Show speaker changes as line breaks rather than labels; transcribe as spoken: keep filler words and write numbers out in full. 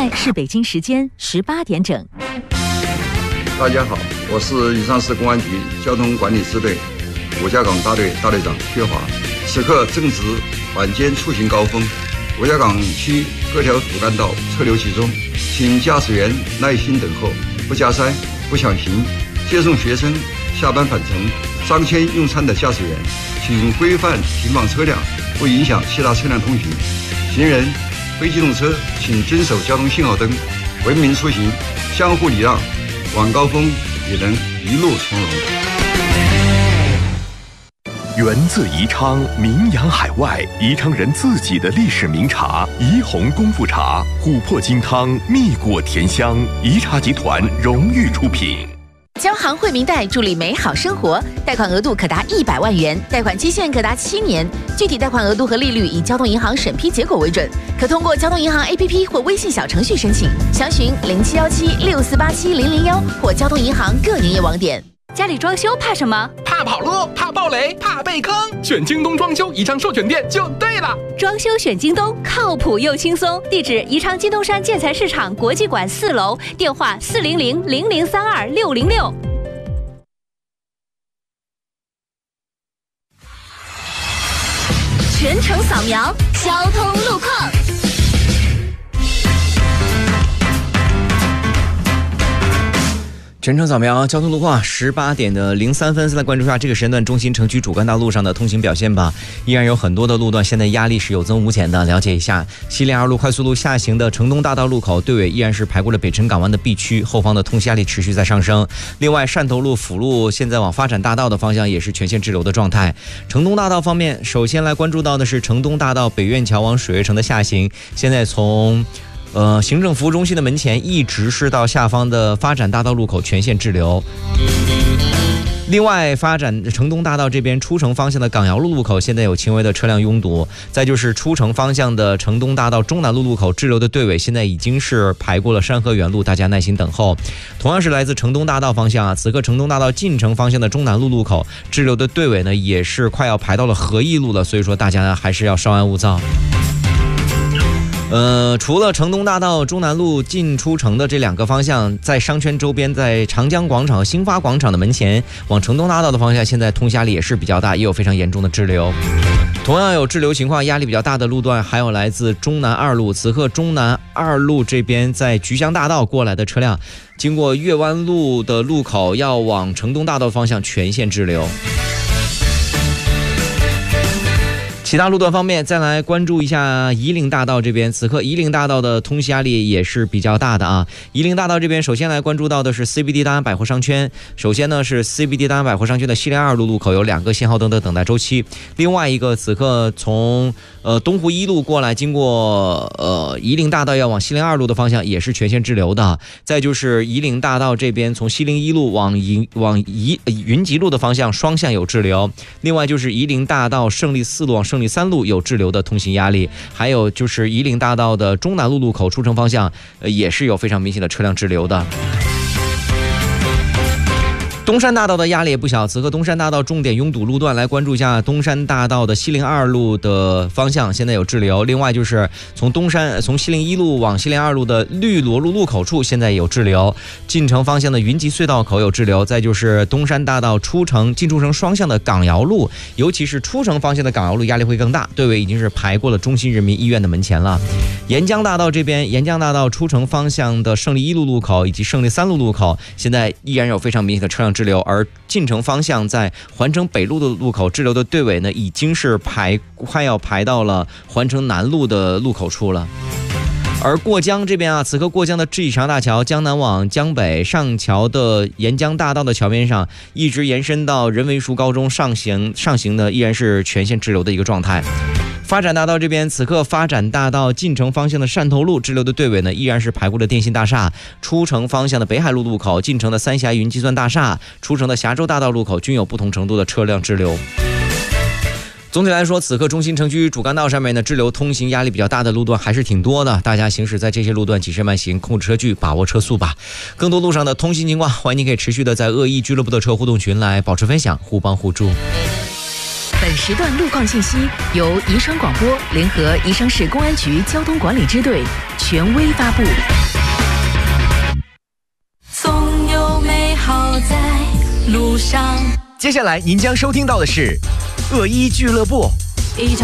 在是北京时间十八点整。
大家好，我是宜昌市公安局交通管理支队五家港大队大队长薛华。此刻正值晚间出行高峰，五家港区各条主干道车流集中，请驾驶员耐心等候，不加塞、不抢行。接送学生下班返程、商圈用餐的驾驶员，请规范停放车辆，不影响其他车辆通行。行人、非机动车请遵守交通信号灯，文明出行，相互礼让，晚高峰也能一路从容。
源自宜昌，名扬海外，宜昌人自己的历史名茶宜红功夫茶，琥珀金汤，蜜果甜香，宜茶集团荣誉出品。
交行惠民贷助力美好生活，贷款额度可达一百万元，贷款期限可达七年，具体贷款额度和利率以交通银行审批结果为准，可通过交通银行 A P P 或微信小程序申请，详询零七幺七六四八七零零幺或交通银行各营业网点。
家里装修怕什么？
怕跑路，怕暴雷，怕被坑。选京东装修宜昌授权店就对了。
装修选京东，靠谱又轻松。地址：宜昌金东山建材市场国际馆四楼，电话：四零零零零三二六零六。全程扫描交通路况。
全程扫描交通路况，十八点的零三分，再来关注一下这个时间段中心城区主干道路上的通行表现吧。依然有很多的路段现在压力是有增无减的，了解一下。西连二路快速路下行的城东大道路口队尾依然是排过了北辰港湾的 B 区，后方的通行压力持续在上升。另外，汕头路辅路现在往发展大道的方向也是全线滞留的状态。城东大道方面，首先来关注到的是城东大道北苑桥往水悦城的下行，现在从呃，行政服务中心的门前一直是到下方的发展大道路口全线滞留。另外，发展城东大道这边出城方向的港瑶路路口现在有轻微的车辆拥堵，再就是出城方向的城东大道中南路路口滞留的队尾现在已经是排过了山河园路，大家耐心等候。同样是来自城东大道方向啊，此刻城东大道进城方向的中南路路口滞留的队尾呢也是快要排到了合益路了，所以说大家呢还是要稍安勿躁。呃，除了城东大道中南路进出城的这两个方向，在商圈周边，在长江广场和兴发广场的门前往城东大道的方向，现在通行压力也是比较大，也有非常严重的滞留。同样有滞留情况，压力比较大的路段还有来自中南二路，此刻中南二路这边在菊香大道过来的车辆，经过岳湾路的路口要往城东大道方向全线滞留。其他路段方面，再来关注一下夷陵大道这边，此刻夷陵大道的通行压力也是比较大的啊。夷陵大道这边，首先来关注到的是 C B D 大安百货商圈，首先呢是 C B D 大安百货商圈的西连二路路口有两个信号灯的等待周期，另外一个此刻从呃东湖一路过来，经过呃夷陵大道要往西连二路的方向也是全线滞留的。再就是夷陵大道这边从西陵一路往营往宜云集路的方向双向有滞留，另外就是夷陵大道胜利四路往胜利三路有滞留的通行压力，还有就是夷陵大道的中南路路口出城方向，呃，也是有非常明显的车辆滞留的。东山大道的压力也不小，此刻东山大道重点拥堵路段，来关注一下东山大道的西陵二路的方向现在有滞留，另外就是从东山从西陵一路往西陵二路的绿萝路路口处现在有滞留，进城方向的云集隧道口有滞留，再就是东山大道出城进出城双向的港瑶路，尤其是出城方向的港瑶路压力会更大，队尾已经是排过了中心人民医院的门前了。沿江大道这边，沿江大道出城方向的胜利一路路口以及胜利三路路口现在依然有非常明显的车辆滞留，而进城方向在环城北路的路口滞留的队尾呢，已经是排快要排到了环城南路的路口处了。而过江这边啊，此刻过江的智己长大桥江南往江北上桥的沿江大道的桥边上，一直延伸到人文书高中上行上行的依然是全线滞留的一个状态。发展大道这边，此刻发展大道进城方向的汕头路滞留的队尾呢，依然是排过了电信大厦；出城方向的北海路路口、进城的三峡云计算大厦、出城的峡州大道路口均有不同程度的车辆滞留。总体来说，此刻中心城区主干道上面呢，滞留通行压力比较大的路段还是挺多的，大家行驶在这些路段谨慎慢行，控制车距，把握车速吧。更多路上的通行情况，欢迎您可以持续的在恶意俱乐部的车互动群来保持分享，互帮互助。
本时段路况信息由宜昌广播联合宜昌市公安局交通管理支队权威发布。
总有美好在路上。
接下来您将收听到的是恶一俱乐部。
一场